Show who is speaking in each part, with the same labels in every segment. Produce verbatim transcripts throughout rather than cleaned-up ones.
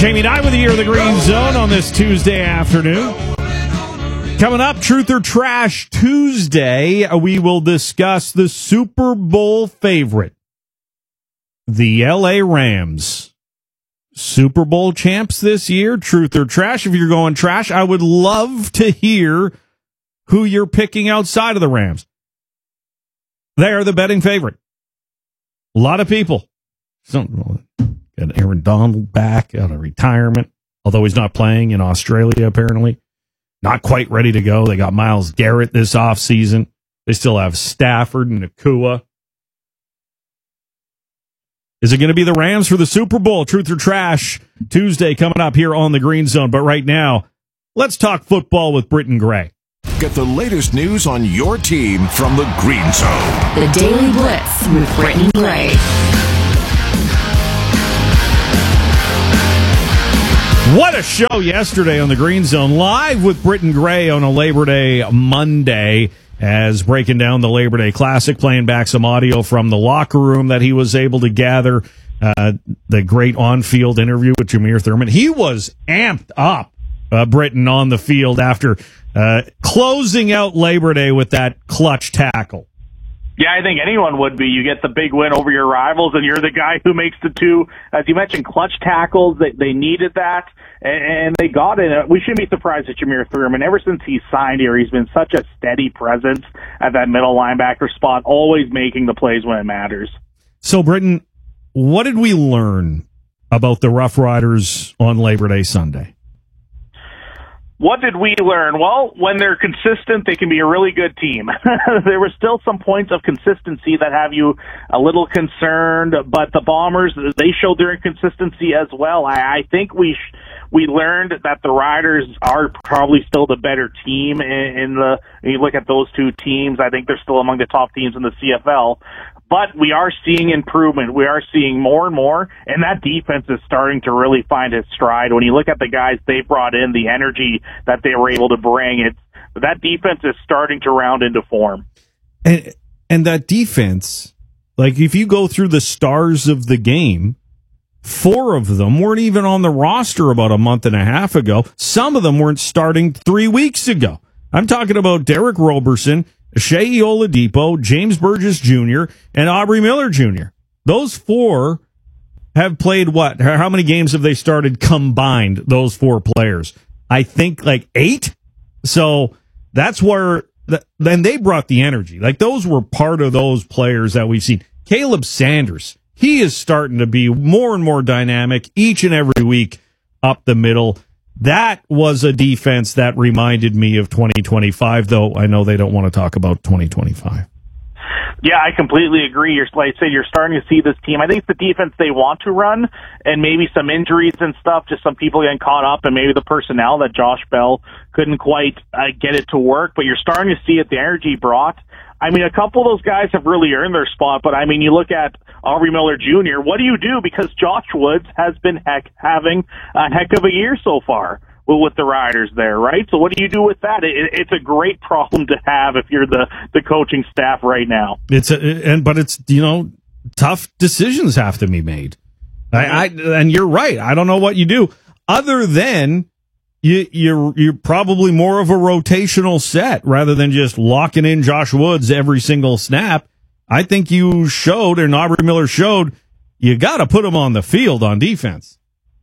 Speaker 1: Jamie Knight with you here in the Green Zone on this Tuesday afternoon. Coming up, Truth or Trash Tuesday, we will discuss the Super Bowl favorite, the L A Rams. Super Bowl champs this year, Truth or Trash. If you're going trash, I would love to hear who you're picking outside of the Rams. They are the betting favorite. A lot of people. Some, got Aaron Donald back out of retirement, although he's not playing in Australia, apparently. Not quite ready to go. They got Myles Garrett this offseason. They still have Stafford and Nakua. Is it going to be the Rams for the Super Bowl? Truth or Trash Tuesday coming up here on the Green Zone. But right now, let's talk football with Britton Gray.
Speaker 2: Get the latest news on your team from the Green Zone.
Speaker 3: The Daily Blitz with Britton Gray.
Speaker 1: What a show yesterday on the Green Zone. Live with Britton Gray on a Labor Day Monday, as breaking down the Labor Day Classic, playing back some audio from the locker room that he was able to gather. Uh, the great on-field interview with Jameer Thurman. He was amped up, uh, Britton, on the field after uh, closing out Labor Day with that clutch tackle.
Speaker 4: Yeah, I think anyone would be. You get the big win over your rivals, and you're the guy who makes the two, as you mentioned, clutch tackles. They, they needed that, and they got it. We shouldn't be surprised at Jameer Thurman. Ever since he signed here, he's been such a steady presence at that middle linebacker spot, always making the plays when it matters.
Speaker 1: So, Britton, what did we learn about the Rough Riders on Labor Day Sunday?
Speaker 4: What did we learn? Well, when they're consistent, they can be a really good team. There were still some points of consistency that have you a little concerned, but the Bombers, they showed their inconsistency as well. I, I think we sh- we learned that the Riders are probably still the better team in, in the, when you look at those two teams, I think they're still among the top teams in the C F L. But we are seeing improvement. We are seeing more and more, and that defense is starting to really find its stride. When you look at the guys they brought in, the energy that they were able to bring, it that defense is starting to round into form.
Speaker 1: And and that defense, like if you go through the stars of the game, four of them weren't even on the roster about a month and a half ago. Some of them weren't starting three weeks ago. I'm talking about Derek Roberson, Shea Oladipo, James Burgess Junior, and Aubrey Miller Junior Those four have played what? How many games have they started combined, those four players? I think like eight. So that's where, then they brought the energy. Like those were part of those players that we've seen. Caleb Sanders, he is starting to be more and more dynamic each and every week up the middle. That was a defense that reminded me of twenty twenty-five, though I know they don't want to talk about twenty twenty-five.
Speaker 4: Yeah, I completely agree. You're, like I said, you're starting to see this team. I think it's the defense they want to run, and maybe some injuries and stuff, just some people getting caught up, and maybe the personnel that Josh Bell couldn't quite uh, get it to work. But you're starting to see it, the energy brought. I mean, a couple of those guys have really earned their spot, but I mean, you look at Aubrey Miller Junior What do you do? Because Josh Woods has been heck, having a heck of a year so far with the Riders there, right? So what do you do with that? It, it's a great problem to have if you're the, the coaching staff right now.
Speaker 1: It's a, and but it's, you know, tough decisions have to be made. I, I and you're right. I don't know what you do other than you you're you're probably more of a rotational set rather than just locking in Josh Woods every single snap. I think you showed, and Aubrey Miller showed, you got to put him on the field on defense.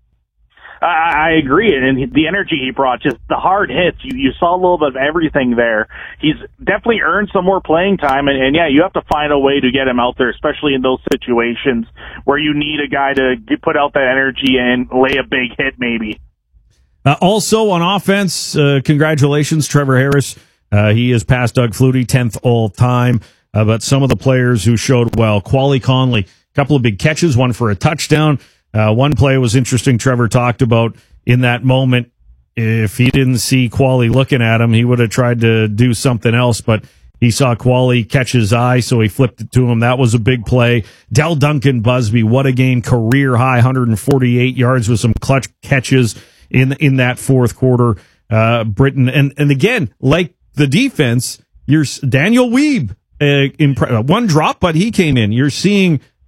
Speaker 4: I agree, and the energy he brought, just the hard hits, you, you saw a little bit of everything there. He's definitely earned some more playing time, and, and yeah, you have to find a way to get him out there, especially in those situations where you need a guy to get, put out that energy and lay a big hit maybe.
Speaker 1: Uh, also on offense, uh, congratulations, Trevor Harris. Uh, he is past Doug Flutie, tenth all time, uh, but some of the players who showed well, Quali Conley, a couple of big catches, one for a touchdown. Uh, one play was interesting. Trevor talked about in that moment, if he didn't see Quali looking at him, he would have tried to do something else, but he saw Quali catch his eye, so he flipped it to him. That was a big play. Del Duncan Busby, what a game, career high, one hundred forty-eight yards with some clutch catches in in that fourth quarter. Uh, Britton, and, and again, like the defense, you're Daniel Weeb, uh, imp- one drop, but he came in. You're seeing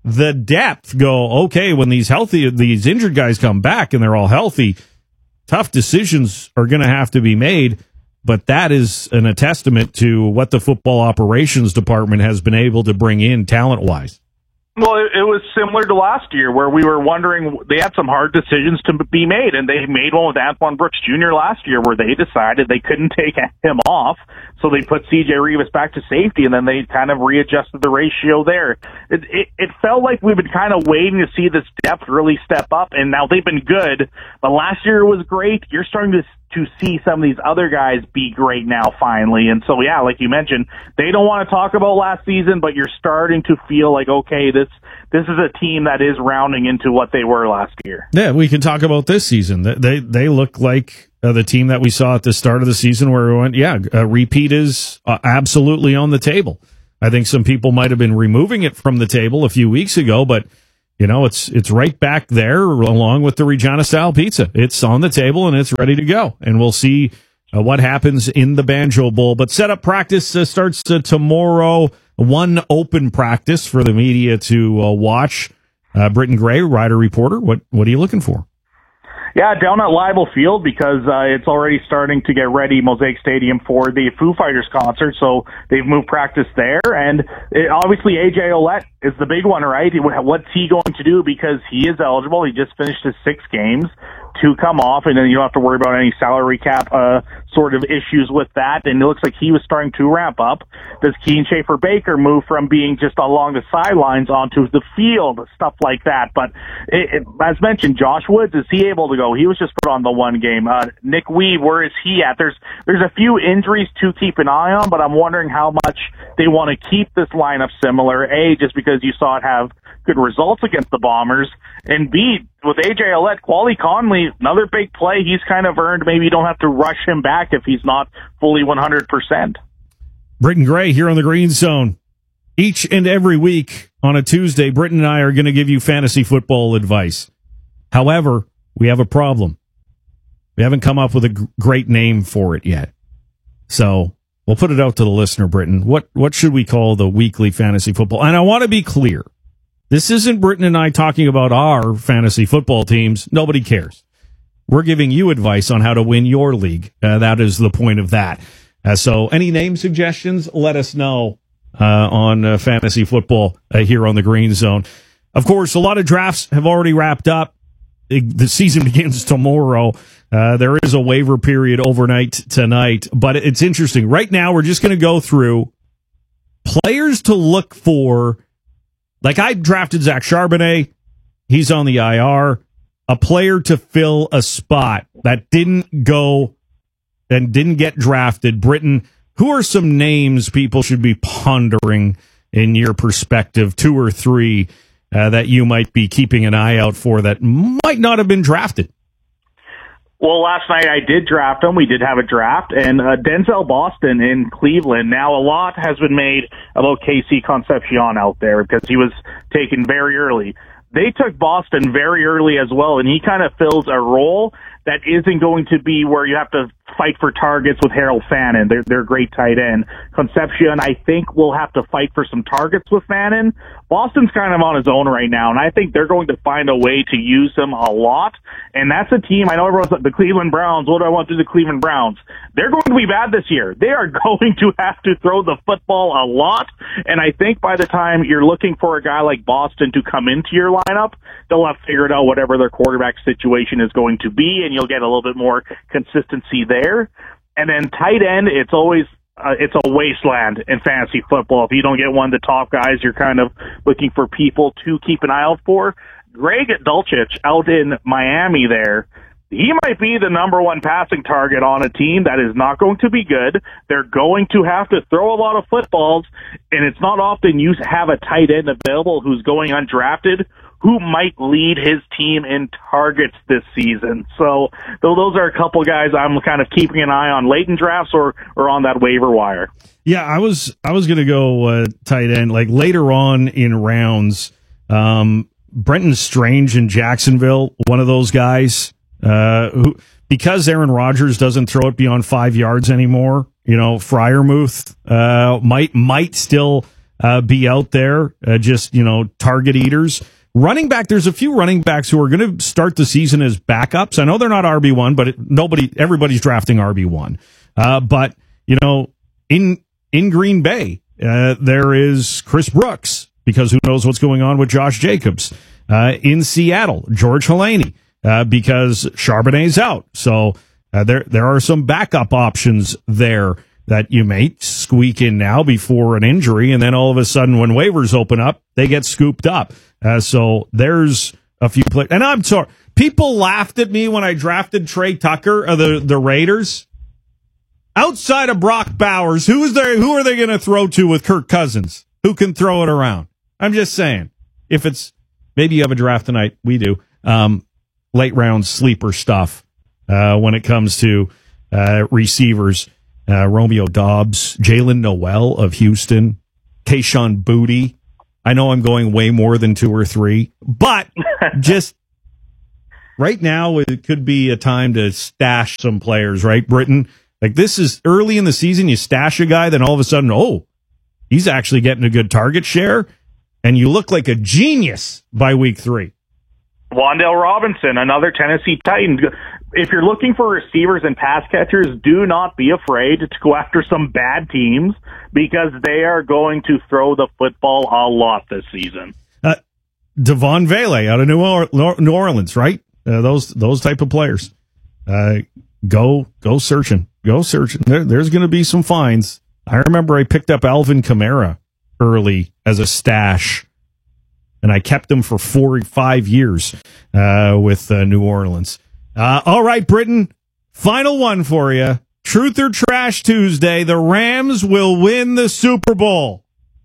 Speaker 1: the depth go, okay, when these healthy, these injured guys come back and they're all healthy, tough decisions are going to have to be made. But that is an, a testament to what the football operations department has been able to bring in talent-wise.
Speaker 4: Well, it, it was similar to last year where we were wondering, they had some hard decisions to be made, and they made one with Antoine Brooks Junior last year where they decided they couldn't take him off, so they put C J Rivas back to safety, and then they kind of readjusted the ratio there. It, it, it felt like we've been kind of waiting to see this depth really step up, and now they've been good, but last year was great. You're starting to to see some of these other guys be great now finally. And so, yeah, like you mentioned, they don't want to talk about last season, but you're starting to feel like, okay, this this is a team that is rounding into what they were last year.
Speaker 1: Yeah, we can talk about this season. They they look like uh, the team that we saw at the start of the season where we went, yeah, a repeat is uh, absolutely on the table. I think some people might have been removing it from the table a few weeks ago, but you know, it's it's right back there along with the Regina-style pizza. It's on the table and it's ready to go. And we'll see uh, what happens in the Banjo Bowl. But setup practice uh, starts uh, tomorrow. One open practice for the media to uh, watch. Uh, Britton Gray, Rider Reporter, what what are you looking for?
Speaker 4: Yeah, down at Leibel Field because uh, it's already starting to get ready, Mosaic Stadium, for the Foo Fighters concert. So they've moved practice there. And it, obviously A J Ouellette is the big one, right? What's he going to do? Because he is eligible. He just finished his six games to come off, and then you don't have to worry about any salary cap uh, sort of issues with that. And it looks like he was starting to ramp up. Does Keane Schaefer-Baker move from being just along the sidelines onto the field, stuff like that? But it, it, as mentioned, Josh Woods, is he able to go? He was just put on the one game. Uh, Nick Weave, where is he at? There's there's a few injuries to keep an eye on, but I'm wondering how much they want to keep this lineup similar. A, just because you saw it have good results against the Bombers, and B, with A J Ouellette, Quali Conley, another big play. He's kind of earned. Maybe you don't have to rush him back if he's not fully one hundred percent.
Speaker 1: Britton Gray here on the Green Zone. Each and every week on a Tuesday, Britton and I are going to give you fantasy football advice. However, we have a problem. We haven't come up with a g- great name for it yet. So we'll put it out to the listener, Britton. What, what should we call the weekly fantasy football? And I want to be clear. This isn't Britton and I talking about our fantasy football teams. Nobody cares. We're giving you advice on how to win your league. Uh, that is the point of that. Uh, so any name suggestions, let us know uh, on uh, fantasy football uh, here on the Green Zone. Of course, a lot of drafts have already wrapped up. The season begins tomorrow. Uh, there is a waiver period overnight tonight, but it's interesting. Right now, we're just going to go through players to look for. Like I drafted Zach Charbonnet. He's on the I R. A player to fill a spot that didn't go and didn't get drafted. Britton, who are some names people should be pondering in your perspective, two or three, uh, that you might be keeping an eye out for that might not have been drafted?
Speaker 4: Well, last night I did draft him. We did have a draft, and uh, Denzel Boston in Cleveland. Now, a lot has been made about Casey Concepcion out there because he was taken very early. They took Boston very early as well, and he kind of fills a role that isn't going to be where you have to fight for targets with Harold Fannin. They're, they're a great tight end. Concepcion, I think, will have to fight for some targets with Fannin. Boston's kind of on his own right now, and I think they're going to find a way to use him a lot. And that's a team, I know everyone's like, the Cleveland Browns, what do I want to do the Cleveland Browns? They're going to be bad this year. They are going to have to throw the football a lot, and I think by the time you're looking for a guy like Boston to come into your lineup, they'll have figured out whatever their quarterback situation is going to be, and you'll get a little bit more consistency there. And then tight end, it's always uh, it's a wasteland in fantasy football. If you don't get one of the top guys, you're kind of looking for people to keep an eye out for. Greg Dulcich out in Miami there, he might be the number one passing target on a team that is not going to be good. They're going to have to throw a lot of footballs, and it's not often you have a tight end available who's going undrafted who might lead his team in targets this season. So though those are a couple guys I'm kind of keeping an eye on late in drafts or, or on that waiver wire.
Speaker 1: Yeah, I was I was going to go uh, tight end like later on in rounds. Um, Brenton Strange in Jacksonville, one of those guys uh, who, because Aaron Rodgers doesn't throw it beyond five yards anymore. You know, Freiermuth uh, might might still uh, be out there, uh, just, you know, target eaters. Running back, there's a few running backs who are going to start the season as backups. I know they're not R B one, but it, nobody, everybody's drafting R B one. Uh, but, you know, in in Green Bay, uh, there is Chris Brooks, because who knows what's going on with Josh Jacobs. Uh, in Seattle, George Halani, uh, because Charbonnet's out. So uh, there there are some backup options there that you may squeak in now before an injury, and then all of a sudden when waivers open up, they get scooped up. Uh, so there's a few players. And I'm sorry, people laughed at me when I drafted Trey Tucker of the, the Raiders. Outside of Brock Bowers, who is there? Who are they going to throw to with Kirk Cousins? Who can throw it around? I'm just saying, if it's, maybe you have a draft tonight, we do, um, late round sleeper stuff uh, when it comes to uh, receivers. Uh, Romeo Doubs, Jalen Noel of Houston, Kayshon Boutte. I know I'm going way more than two or three, but just right now it could be a time to stash some players, right, Britton? Like, this is early in the season, you stash a guy, then all of a sudden, oh, he's actually getting a good target share, and you look like a genius by week three.
Speaker 4: Wan'Dale Robinson, another Tennessee Titan. If you're looking for receivers and pass catchers, do not be afraid to go after some bad teams, because they are going to throw the football a lot this season.
Speaker 1: Uh, Devon Vele out of New, or- New Orleans, right? Uh, those those type of players. Uh, go go searching. Go searching. There, there's going to be some finds. I remember I picked up Alvin Kamara early as a stash, and I kept him for four, five years uh, with uh, New Orleans. Uh, all right, Britton, final one for you. Truth or Trash Tuesday. The Rams will win the Super Bowl.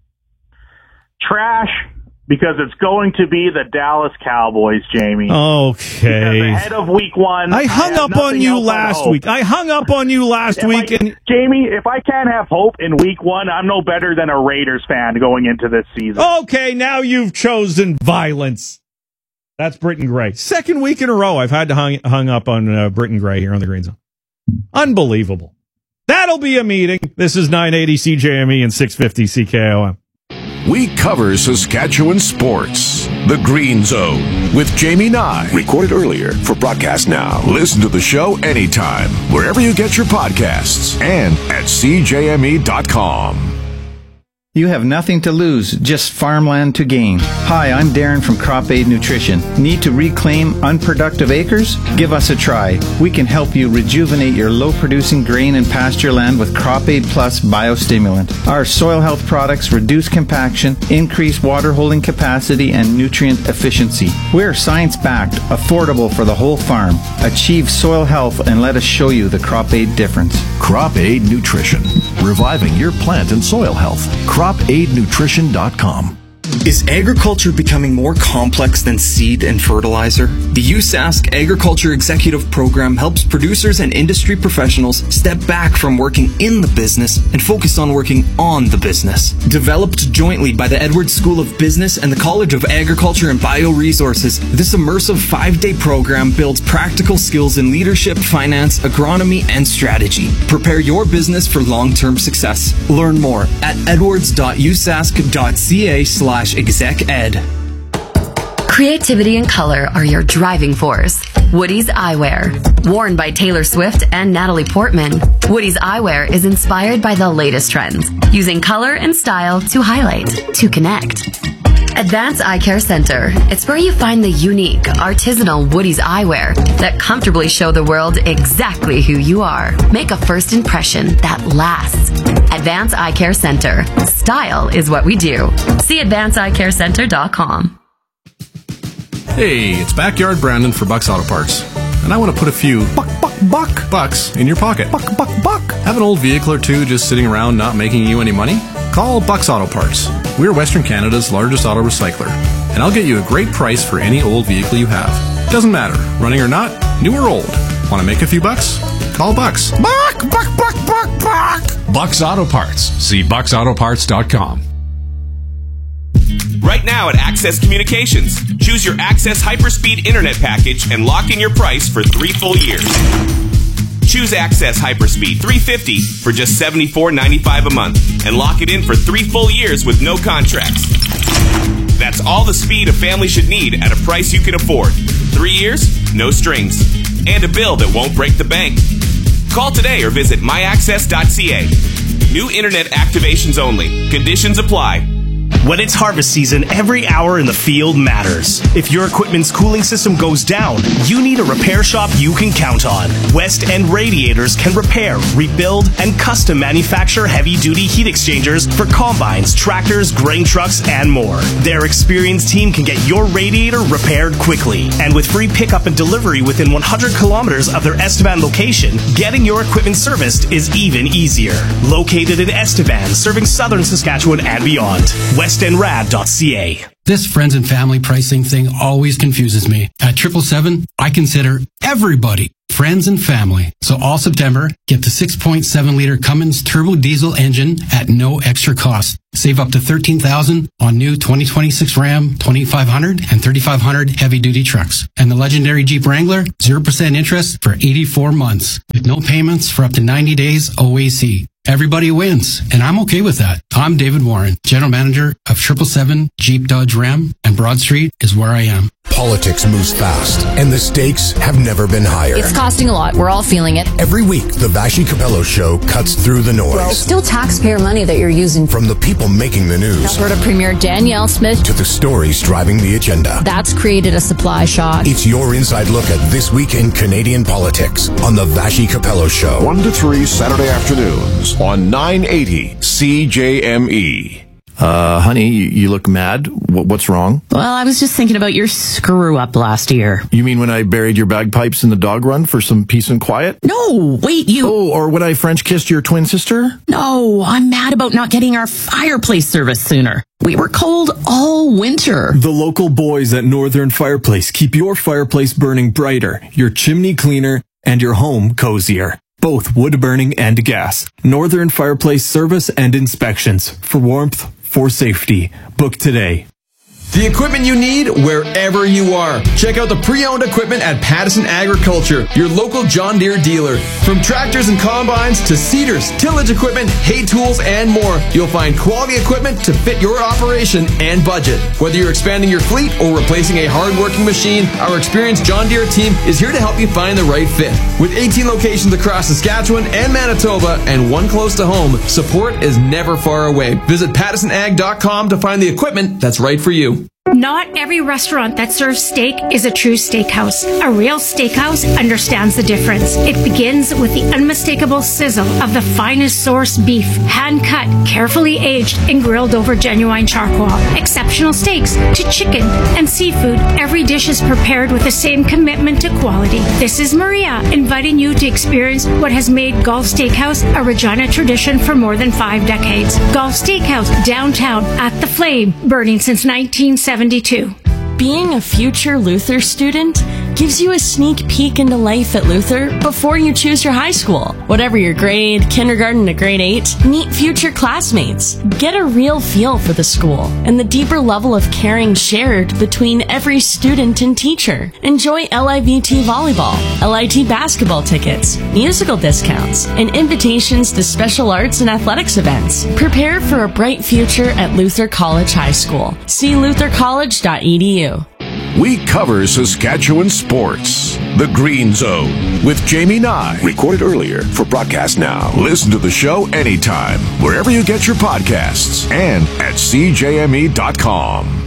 Speaker 4: Trash, because it's going to be the Dallas Cowboys, Jamie.
Speaker 1: Okay.
Speaker 4: Because ahead of week one,
Speaker 1: I hung
Speaker 4: I
Speaker 1: up on you last week. I hung up on you last
Speaker 4: if
Speaker 1: week.
Speaker 4: I,
Speaker 1: and
Speaker 4: Jamie, if I can't have hope in week one, I'm no better than a Raiders fan going into this season.
Speaker 1: Okay, now you've chosen violence. That's Britton Gray. Second week in a row I've had to hung, hung up on uh, Britton Gray here on the Green Zone. Unbelievable. That'll be a meeting. This is nine eighty C J M E and six fifty C K O M.
Speaker 2: We cover Saskatchewan sports. The Green Zone with Jamie Nye. Recorded earlier for broadcast now. Listen to the show anytime, wherever you get your podcasts, and at C J M E dot com.
Speaker 5: You have nothing to lose, just farmland to gain. Hi, I'm Darren from Crop Aid Nutrition. Need to reclaim unproductive acres? Give us a try. We can help you rejuvenate your low-producing grain and pasture land with Crop Aid Plus Biostimulant. Our soil health products reduce compaction, increase water holding capacity, and nutrient efficiency. We're science-backed, affordable for the whole farm. Achieve soil health and let us show you the Crop Aid difference.
Speaker 2: Crop Aid Nutrition, reviving your plant and soil health. crop aid nutrition dot com.
Speaker 6: Is agriculture becoming more complex than seed and fertilizer? The U S A S C Agriculture Executive Program helps producers and industry professionals step back from working in the business and focus on working on the business. Developed jointly by the Edwards School of Business and the College of Agriculture and Bioresources, this immersive five-day program builds practical skills in leadership, finance, agronomy, and strategy. Prepare your business for long-term success. Learn more at edwards dot u s a s c dot c a slash exec ed.
Speaker 3: Creativity and color are your driving force. Woody's Eyewear. Worn by Taylor Swift and Natalie Portman, Woody's Eyewear is inspired by the latest trends, using color and style to highlight, to connect. Advanced Eye Care Center. It's where you find the unique, artisanal Woody's Eyewear that comfortably show the world exactly who you are. Make a first impression that lasts. Advanced Eye Care Center. Style is what we do. See advanced eye care center dot com.
Speaker 7: Hey, it's Backyard Brandon for Bucks Auto Parts. And I want to put a few buck, buck, buck bucks in your pocket. Buck, buck, buck. Have an old vehicle or two just sitting around not making you any money? Call Bucks Auto Parts. We're Western Canada's largest auto recycler. And I'll get you a great price for any old vehicle you have. Doesn't matter, running or not, new or old. Want to make a few bucks? Call Bucks. Buck, buck, buck, buck, buck.
Speaker 8: Bucks Auto Parts. See bucks auto parts dot com.
Speaker 9: Right now at Access Communications, choose your Access Hyperspeed Internet package and lock in your price for three full years. Choose Access Hyperspeed three fifty for just seventy-four ninety-five a month and lock it in for three full years with no contracts. That's all the speed a family should need at a price you can afford. Three years, no strings, and a bill that won't break the bank. Call today or visit my access dot c a. New internet activations only. Conditions apply.
Speaker 10: When it's harvest season, every hour in the field matters. If your equipment's cooling system goes down, you need a repair shop you can count on. West End Radiators can repair, rebuild, and custom manufacture heavy-duty heat exchangers for combines, tractors, grain trucks, and more. Their experienced team can get your radiator repaired quickly. And with free pickup and delivery within one hundred kilometers of their Estevan location, getting your equipment serviced is even easier. Located in Estevan, serving southern Saskatchewan and beyond. west end rad dot c a.
Speaker 11: This friends and family pricing thing always confuses me. At triple seven, I consider everybody friends and family. So all September, get the six point seven liter Cummins turbo diesel engine at no extra cost. Save up to thirteen thousand dollars on new twenty twenty-six Ram twenty-five hundred and thirty-five hundred heavy-duty trucks. And the legendary Jeep Wrangler, zero percent interest for eighty-four months with no payments for up to ninety days O A C. Everybody wins, and I'm okay with that. I'm David Warren, General Manager of triple seven Jeep Dodge Ram, and Broad Street is where I am.
Speaker 12: Politics moves fast, and the stakes have never been higher.
Speaker 13: It's costing a lot. We're all feeling it.
Speaker 12: Every week, the Vashi Capello Show cuts through the noise.
Speaker 13: Well, it's still taxpayer money that you're using.
Speaker 12: From the people making the news.
Speaker 13: Alberta Premier Danielle Smith.
Speaker 12: To the stories driving the agenda.
Speaker 13: That's created a supply shock.
Speaker 12: It's your inside look at this week in Canadian politics on the Vashi Capello Show.
Speaker 2: one to three Saturday afternoons on nine eighty C J M E.
Speaker 14: Uh, honey, you, you look mad. W- what's wrong?
Speaker 15: Well, I was just thinking about your screw up last year.
Speaker 14: You mean when I buried your bagpipes in the dog run for some peace and quiet?
Speaker 15: No, wait, you...
Speaker 14: Oh, or when I French kissed your twin sister?
Speaker 15: No, I'm mad about not getting our fireplace service sooner. We were cold all winter.
Speaker 16: The local boys at Northern Fireplace keep your fireplace burning brighter, your chimney cleaner, and your home cozier. Both wood burning and gas. Northern Fireplace service and inspections. For warmth, for safety. Book today.
Speaker 17: The equipment you need wherever you are. Check out the pre-owned equipment at Pattison Agriculture, your local John Deere dealer. From tractors and combines to seeders, tillage equipment, hay tools, and more, you'll find quality equipment to fit your operation and budget. Whether you're expanding your fleet or replacing a hard-working machine, our experienced John Deere team is here to help you find the right fit. With eighteen locations across Saskatchewan and Manitoba and one close to home, support is never far away. Visit pattison ag dot com to find the equipment that's right for you.
Speaker 18: Not every restaurant that serves steak is a true steakhouse. A real steakhouse understands the difference. It begins with the unmistakable sizzle of the finest source beef, hand-cut, carefully aged, and grilled over genuine charcoal. Exceptional steaks to chicken and seafood. Every dish is prepared with the same commitment to quality. This is Maria, inviting you to experience what has made Gulf Steakhouse a Regina tradition for more than five decades. Gulf Steakhouse, downtown, at the Flame, burning since nineteen seventy-two.
Speaker 19: Being a future Luther student gives you a sneak peek into life at Luther before you choose your high school. Whatever your grade, kindergarten to grade eight, meet future classmates. Get a real feel for the school and the deeper level of caring shared between every student and teacher. Enjoy L I V T volleyball, L I T basketball tickets, musical discounts, and invitations to special arts and athletics events. Prepare for a bright future at Luther College High School. See luther college dot e d u.
Speaker 2: We cover Saskatchewan sports. The Green Zone with Jamie Nye. Recorded earlier for broadcast now. Listen to the show anytime, wherever you get your podcasts, and at c j m e dot com.